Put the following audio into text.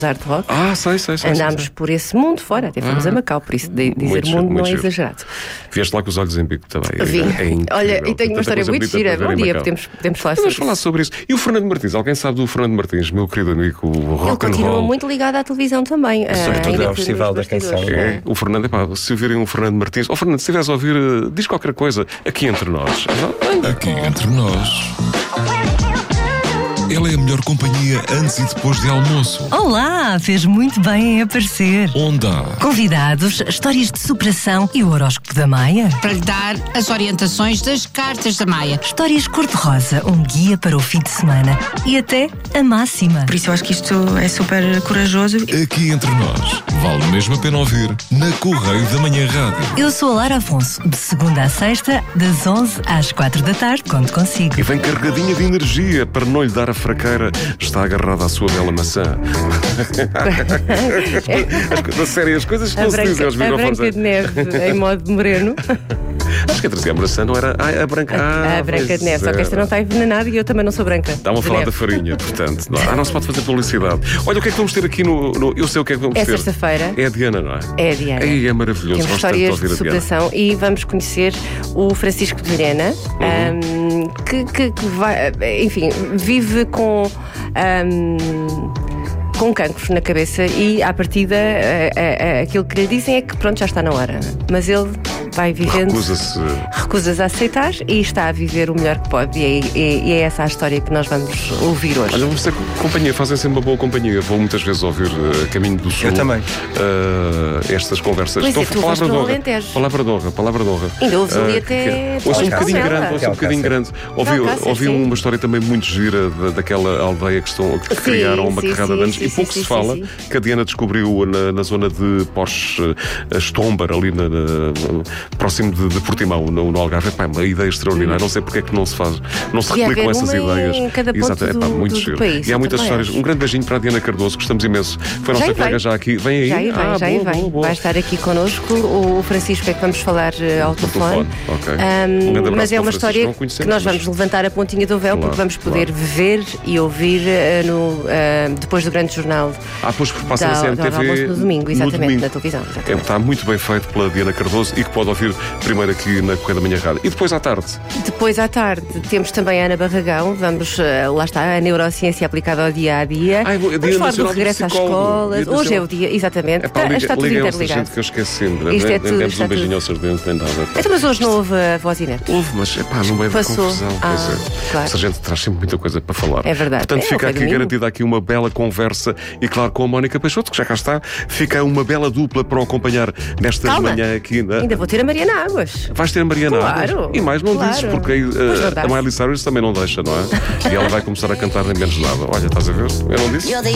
Hard Rock. Sei. Andámos por esse mundo fora, até fomos a Macau, por isso dizer mundo não é exagerado. Vieste lá com os olhos em bico também. Vim. É Olha, e tenho uma história muito gira. Bom dia, podemos falar sobre isso. Falar sobre isso. E o Fernando Martins? Alguém sabe do Fernando Martins, meu querido amigo, o rock and roll? Ele continua muito ligado à televisão também. Sobretudo ao Festival da Canção. O Fernando, se ouvirem o Fernando Martins, Fernando, se estiveres a ouvir, diz qualquer coisa aqui entre nós. Aqui entre nós. Ela é a melhor companhia antes e depois de almoço. Olá, fez muito bem em aparecer. Onda. Convidados, histórias de superação e o horóscopo da Maia. Para lhe dar as orientações das cartas da Maia. Histórias cor-de-rosa, um guia para o fim de semana. E até a máxima. Por isso eu acho que isto é super corajoso. Aqui entre nós. Vale mesmo a pena ouvir na Correio da Manhã Rádio. Eu sou a Lara Afonso, de segunda à sexta, das 11 às 4 da tarde, quando consigo. E vem carregadinha de energia para não lhe dar a fraqueira. Está agarrada à sua bela maçã. Na série, as coisas que não se dizem aos microfones. A Branca de Neve em modo moreno. Acho que a terceira maçã não era a branca. A Branca de Neve, só que esta não está envenenada e eu também não sou branca. Estavam a falar da farinha, portanto. Não se pode fazer publicidade. Olha, o que é que vamos ter aqui no eu sei o que é que vamos ter. É sexta-feira. É a Diana, não é? É a Diana. É maravilhoso. Temos histórias de superação e vamos conhecer o Francisco de Vilhena, que vai, enfim, vive com cancros na cabeça e, à partida, aquilo que lhe dizem é que, pronto, já está na hora. Mas ele vai vivendo... Recusa-se a aceitar e está a viver o melhor que pode. E é essa a história que nós vamos ouvir hoje. Olha, vamos ter companhia, fazem sempre uma boa companhia. Vou muitas vezes ouvir Caminho do Sul. Eu também. Estas conversas. Pois Então, palavra de honra. Ainda ouves ali até... Ouço um bocadinho grande. Ouvi uma história também muito gira daquela aldeia que criaram uma carrada de anos. E pouco se fala que a Diana descobriu na zona de Estombar, ali próximo de Portimão, no Algarve. É uma ideia extraordinária. Não sei porque é que não se replicam essas ideias. Em cada ponto muito do país. E há muitas histórias. Um grande beijinho para a Diana Cardoso, gostamos imenso. Foi a nossa colega já aqui. Vem aí? Já aí vem. Boa. Vai estar aqui connosco. O Francisco é que vamos falar ao telefone. Okay. Mas é uma história que nós vamos levantar a pontinha do véu, porque vamos poder ver e ouvir depois do grande jornal. Pois passa na CMTV no domingo, exatamente, na televisão. Está muito bem feito pela Diana Cardoso e que pode ouvir primeiro aqui na Correio da Manhã Rádio. E depois à tarde? Depois à tarde temos também a Ana Barragão. Vamos, lá está, a neurociência aplicada ao dia a dia. Vamos falar do regresso às escolas. Hoje é o dia, exatamente. Está tudo interligado. Que eu esqueci. Isto é tudo. Demos um beijinho ao Sardentos, nem nada. Mas hoje não houve a voz inerte. Houve, mas no meio da confusão. Claro. Essa gente traz sempre muita coisa para falar. É verdade. Portanto, fica aqui garantida aqui uma bela conversa e, claro, com a Mónica Peixoto, que já cá está, fica uma bela dupla para o acompanhar nesta manhã aqui. Ainda vou ter a Mariana Águas. Vais ter a Mariana Águas? E mais não dizes, porque a Miley Cyrus também não deixa, não é? E ela vai começar a cantar nem menos nada. Olha, estás a ver? Eu não disse?